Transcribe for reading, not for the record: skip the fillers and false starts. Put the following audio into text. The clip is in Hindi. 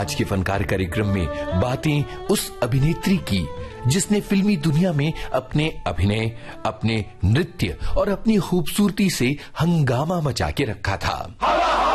आज के फनकार कार्यक्रम में बातें उस अभिनेत्री की जिसने फिल्मी दुनिया में अपने अभिनय, अपने नृत्य और अपनी खूबसूरती से हंगामा मचा के रखा था।